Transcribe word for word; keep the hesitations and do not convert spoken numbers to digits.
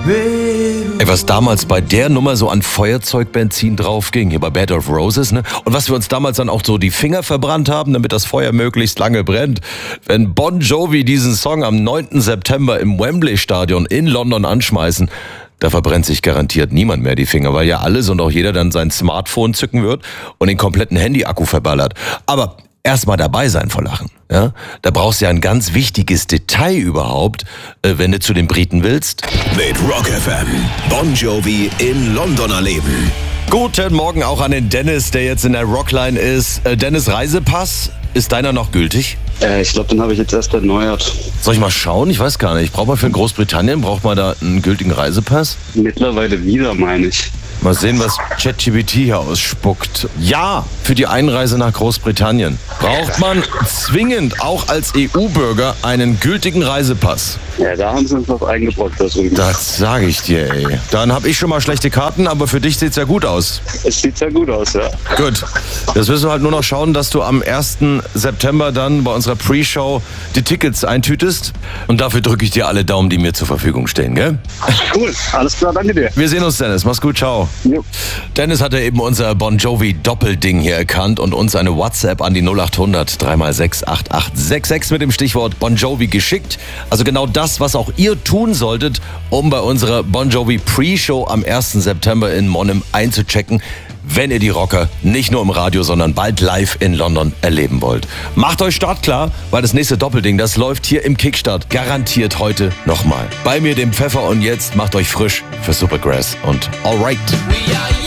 Ey, was damals bei der Nummer so an Feuerzeugbenzin drauf ging, hier bei Bed of Roses, ne? Und was wir uns damals dann auch so die Finger verbrannt haben, damit das Feuer möglichst lange brennt. Wenn Bon Jovi diesen Song am neunten September im Wembley-Stadion in London anschmeißen, da verbrennt sich garantiert niemand mehr die Finger, weil ja alles und auch jeder dann sein Smartphone zücken wird und den kompletten Handy-Akku verballert. Aber erstmal dabei sein vor Lachen. Ja? Da brauchst du ja ein ganz wichtiges Detail überhaupt, äh, wenn du zu den Briten willst. Mit Rock F M. Bon Jovi in London erleben. Guten Morgen auch an den Dennis, der jetzt in der Rockline ist. Äh, Dennis, Reisepass, ist deiner noch gültig? Äh, ich glaube, den habe ich jetzt erst erneuert. Soll ich mal schauen? Ich weiß gar nicht. Braucht man für Großbritannien, braucht man da einen gültigen Reisepass? Mittlerweile wieder, meine ich. Mal sehen, was ChatGPT hier ausspuckt. Ja, für die Einreise nach Großbritannien braucht man zwingend auch als E U-Bürger einen gültigen Reisepass. Ja, da haben sie uns was eingebrockt. Das, das sage ich dir, ey. Dann habe ich schon mal schlechte Karten, aber für dich sieht's ja gut aus. Es sieht sehr gut aus, ja. Gut. Jetzt müssen wir halt nur noch schauen, dass du am ersten September dann bei unserer Pre-Show die Tickets eintütest. Und dafür drücke ich dir alle Daumen, die mir zur Verfügung stehen, gell? Cool, alles klar, danke dir. Wir sehen uns, Dennis. Mach's gut, ciao. Jo. Dennis hat ja eben unser Bon Jovi Doppelding hier erkannt und uns eine WhatsApp an die null acht hundert drei mal sechs acht acht sechs sechs mit dem Stichwort Bon Jovi geschickt. Also genau das, was auch ihr tun solltet, um bei unserer Bon Jovi Pre-Show am ersten September in Monum einzuchecken, wenn ihr die Rocker nicht nur im Radio, sondern bald live in London erleben wollt. Macht euch startklar, weil das nächste Doppelding, das läuft hier im Kickstart garantiert heute nochmal. Bei mir dem Pfeffer und jetzt macht euch frisch für Supergrass und Alright.